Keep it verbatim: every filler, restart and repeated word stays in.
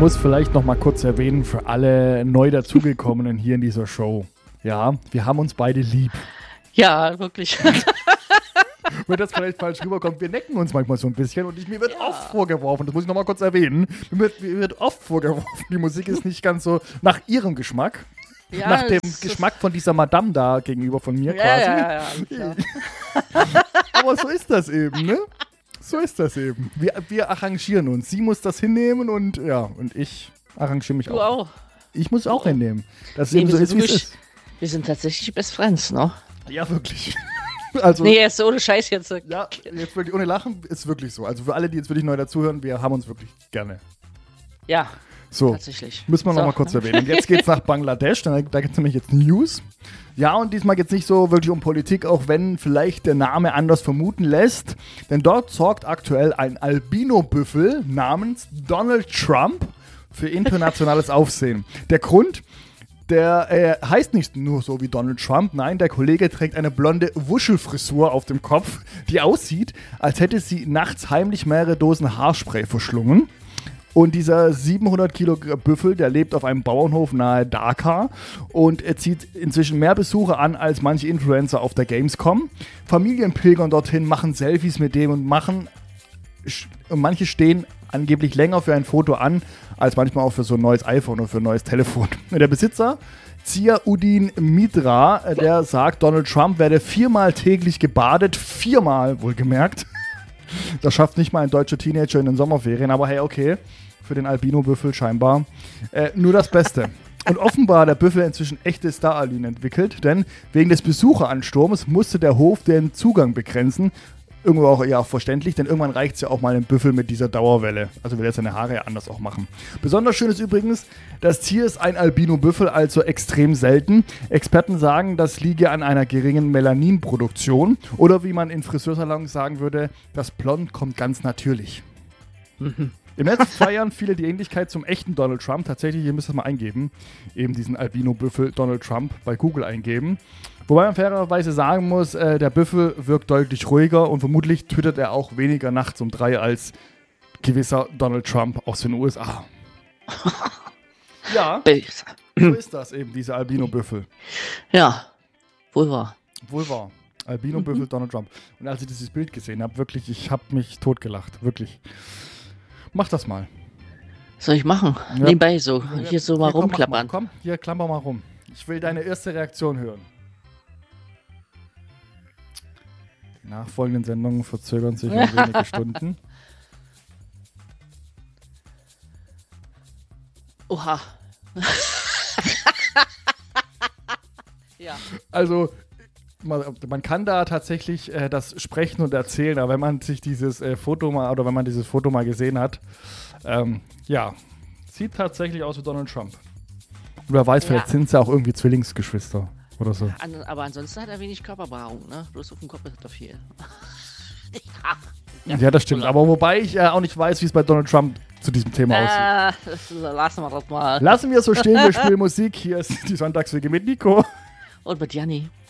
muss vielleicht noch mal kurz erwähnen für alle neu dazugekommenen hier in dieser Show. Ja, wir haben uns beide lieb. Ja, wirklich. Wenn das vielleicht falsch rüberkommt, wir necken uns manchmal so ein bisschen und ich, mir wird Ja. oft vorgeworfen, das muss ich noch mal kurz erwähnen, mir wird, mir wird oft vorgeworfen, die Musik ist nicht ganz so nach ihrem Geschmack. Ja, nach dem das- Geschmack von dieser Madame da gegenüber von mir Ja, quasi. ja, ja, ja, alles klar. Aber so ist das eben, ne? So ist das eben. Wir, wir arrangieren uns. Sie muss das hinnehmen und ja, und ich arrangiere mich Du auch. auch. Ich muss auch hinnehmen. Das ist Nee, eben wir so sind ist, wie es wirklich- ist. Wir sind tatsächlich Best Friends, ne? Ja, wirklich. Also, Nee, jetzt ohne Scheiß jetzt. ja, jetzt wirklich ohne Lachen, ist wirklich so. Also für alle, die jetzt wirklich neu dazuhören, wir haben uns wirklich gerne. Ja, So, tatsächlich. müssen wir noch So. mal kurz erwähnen. Und jetzt geht's nach Bangladesch, da, da gibt es nämlich jetzt News. Ja, und diesmal geht es nicht so wirklich um Politik, auch wenn vielleicht der Name anders vermuten lässt. Denn dort sorgt aktuell ein Albino-Büffel namens Donald Trump für internationales Aufsehen. Der Grund, der äh, heißt nicht nur so wie Donald Trump, nein, der Kollege trägt eine blonde Wuschelfrisur auf dem Kopf, die aussieht, als hätte sie nachts heimlich mehrere Dosen Haarspray verschlungen. Und dieser siebenhundert Kilo Büffel, der lebt auf einem Bauernhof nahe Dhaka und er zieht inzwischen mehr Besucher an als manche Influencer auf der Gamescom. Familien pilgern dorthin, machen Selfies mit dem und machen und manche stehen angeblich länger für ein Foto an, als manchmal auch für so ein neues iPhone oder für ein neues Telefon. Und der Besitzer, Ziauddin Mitra, der sagt, Donald Trump werde viermal täglich gebadet, viermal wohlgemerkt. Das schafft nicht mal ein deutscher Teenager in den Sommerferien, aber hey, okay, für den Albino-Büffel scheinbar äh, nur das Beste. Und offenbar hat der Büffel inzwischen echte Starallinen entwickelt, denn wegen des Besucheransturms musste der Hof den Zugang begrenzen. Irgendwo auch ja auch verständlich, denn irgendwann reicht es ja auch mal einem Büffel mit dieser Dauerwelle. Also will er seine Haare ja anders auch machen. Besonders schön ist übrigens, das Tier ist ein Albino-Büffel, also extrem selten. Experten sagen, das liege an einer geringen Melaninproduktion. Oder wie man in Friseursalons sagen würde, das Blond kommt ganz natürlich. Im letzten zwei Jahren fiel die Ähnlichkeit zum echten Donald Trump. Tatsächlich, ihr müsst das mal eingeben, eben diesen Albino-Büffel Donald Trump bei Google eingeben. Wobei man fairerweise sagen muss, äh, der Büffel wirkt deutlich ruhiger und vermutlich twittert er auch weniger nachts um drei als gewisser Donald Trump aus den U S A. Ja, Böse. so ist das eben, dieser Albino-Büffel. Ja, wohl wahr. Wohl wahr. Albino-Büffel Donald Trump. Und als ich dieses Bild gesehen habe, wirklich, ich habe mich totgelacht. Wirklich. Mach das mal. Soll ich machen? Ja. Nebenbei so. Hier so mal Hier, komm, mach rumklappern. Mal, komm, hier klammer mal rum. Ich will deine erste Reaktion hören. Die nachfolgenden Sendungen verzögern sich um wenige Stunden. Oha. Ja. Also, man, man kann da tatsächlich äh, das sprechen und erzählen, aber wenn man sich dieses äh, Foto mal oder wenn man dieses Foto mal gesehen hat, ähm, ja, sieht tatsächlich aus wie Donald Trump. Und wer weiß, Ja. vielleicht sind es ja auch irgendwie Zwillingsgeschwister oder so. An, aber ansonsten hat er wenig Körperbehaarung, ne? Bloß auf dem Kopf hat er viel. Ja, das stimmt. Aber wobei ich äh, auch nicht weiß, wie es bei Donald Trump zu diesem Thema aussieht. Äh, das, lassen wir das mal. Lassen wir es so stehen, wir spielen Musik. Hier ist die Sonntagswege mit Nico. Und mit Janni.